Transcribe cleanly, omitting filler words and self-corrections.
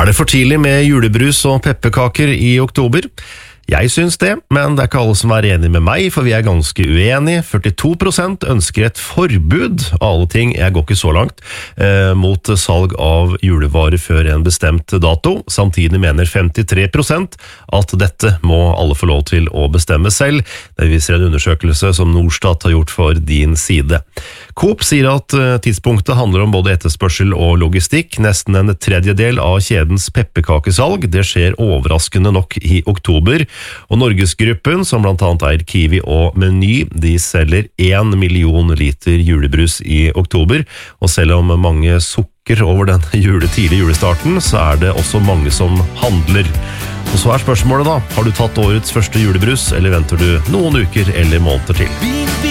Det for tidlig med julebrus og pepperkaker I oktober? Jeg synes det, men det ikke alle som enige med meg, for vi ganske uenige. 42% ønsker et forbud av alle ting, jeg går ikke så langt, mot salg av julevarer før en bestemt dato. Samtidig mener 53% at dette må alle få lov til å bestemme selv. Det viser en undersøkelse som Norstat har gjort for din side. Coop sier at tidspunktet handler om både etterspørsel og logistikk. Nesten en tredjedel av kjedens pepperkakesalg, det skjer overraskende nok I oktober. Og Norgesgruppen, som blant annet eier Kiwi og Meny, de selger 1 million liter julebrus I oktober. Og selv om mange sukker over den tidlige julestarten, så det også mange som handler. Og så spørsmålet da, har du tatt årets første julebrus, eller venter du noen uker eller måneder til?